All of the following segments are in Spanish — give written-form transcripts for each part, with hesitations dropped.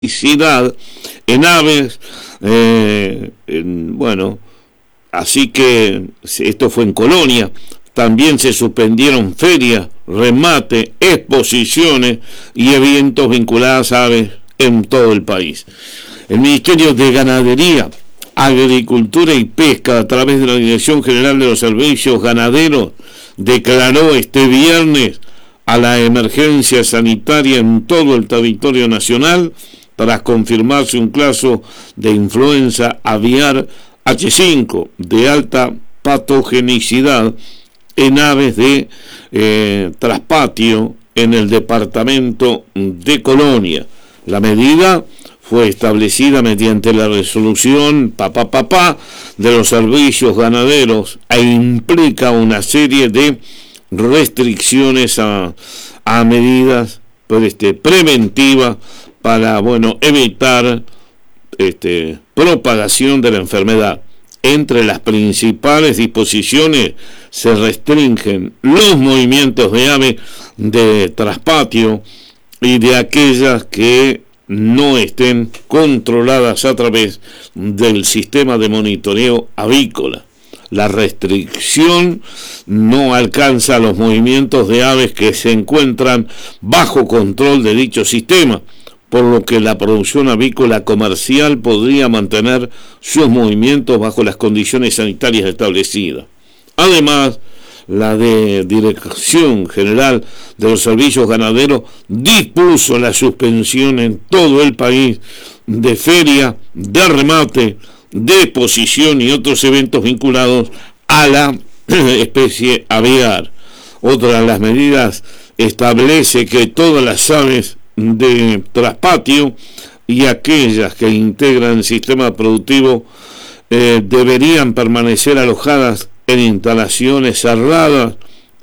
publicidad en aves, bueno, así que esto fue en Colonia. También se suspendieron ferias, remate, exposiciones y eventos vinculados a aves en todo el país. El Ministerio de Ganadería, Agricultura y Pesca, a través de la Dirección General de los Servicios Ganaderos, declaró este viernes a la emergencia sanitaria en todo el territorio nacional tras confirmarse un caso de influenza aviar H5 de alta patogenicidad en aves de traspatio en el departamento de Colonia. La medida fue establecida mediante la resolución de los servicios ganaderos e implica una serie de restricciones a medidas preventivas para evitar propagación de la enfermedad. Entre las principales disposiciones se restringen los movimientos de aves de traspatio y de aquellas que no estén controladas a través del sistema de monitoreo avícola. La restricción no alcanza los movimientos de aves que se encuentran bajo control de dicho sistema, por lo que la producción avícola comercial podría mantener sus movimientos bajo las condiciones sanitarias establecidas. Además, la Dirección General de los Servicios Ganaderos dispuso la suspensión en todo el país de feria, de remate, de exposición y otros eventos vinculados a la especie aviar. Otra de las medidas establece que todas las aves de traspatio y aquellas que integran el sistema productivo deberían permanecer alojadas en instalaciones cerradas,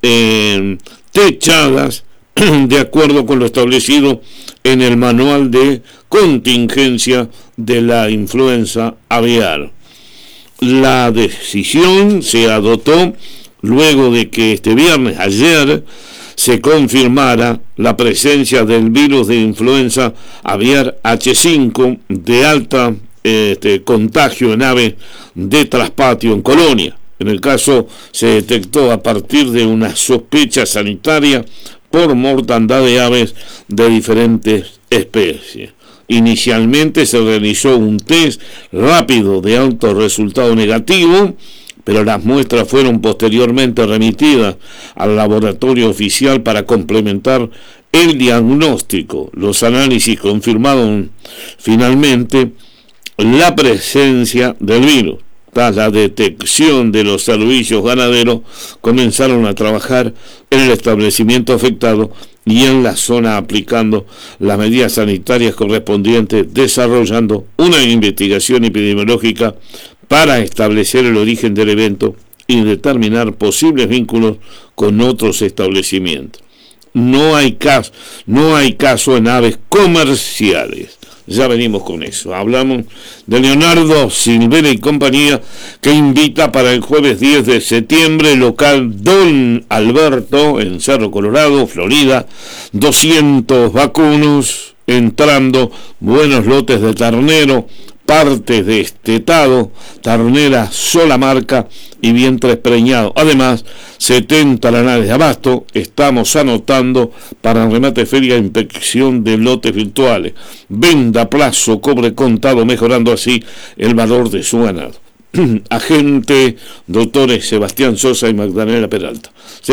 techadas, de acuerdo con lo establecido en el manual de contingencia de la influenza aviar. La decisión se adoptó luego de que este viernes, ayer, se confirmara la presencia del virus de influenza aviar H5 de alta contagio en aves de traspatio en Colonia. En el caso se detectó a partir de una sospecha sanitaria por mortandad de aves de diferentes especies. Inicialmente se realizó un test rápido de alto resultado negativo, pero las muestras fueron posteriormente remitidas al laboratorio oficial para complementar el diagnóstico. Los análisis confirmaron finalmente la presencia del virus. Tras la detección de los servicios ganaderos, comenzaron a trabajar en el establecimiento afectado y en la zona aplicando las medidas sanitarias correspondientes, desarrollando una investigación epidemiológica para establecer el origen del evento y determinar posibles vínculos con otros establecimientos. No hay caso en aves comerciales. Ya venimos con eso. Hablamos de Leonardo Silvera y compañía, que invita para el jueves 10 de septiembre, local Don Alberto, en Cerro Colorado, Florida, 200 vacunos, entrando buenos lotes de ternero, partes de estetado, ternera sola marca y vientre preñado. Además, 70 lanales de abasto. Estamos anotando para remate, feria e inspección de lotes virtuales. Venda a plazo, cobre contado, mejorando así el valor de su ganado. Agente doctores Sebastián Sosa y Magdalena Peralta.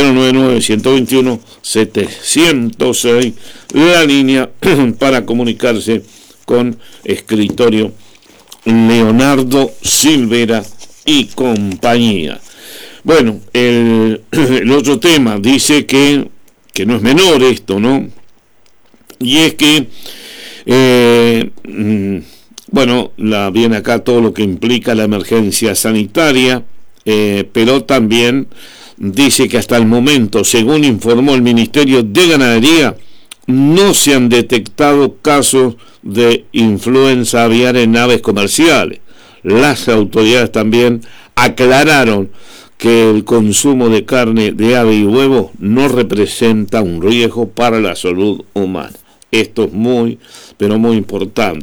099-121-706, la línea para comunicarse con escritorio Leonardo Silvera y compañía. Bueno, el otro tema dice que no es menor esto, ¿no? Y es que, viene acá todo lo que implica la emergencia sanitaria, pero también dice que hasta el momento, según informó el Ministerio de Ganadería, no se han detectado casos de influenza aviar en aves comerciales. Las autoridades también aclararon que el consumo de carne de ave y huevo no representa un riesgo para la salud humana. Esto es muy, pero muy importante.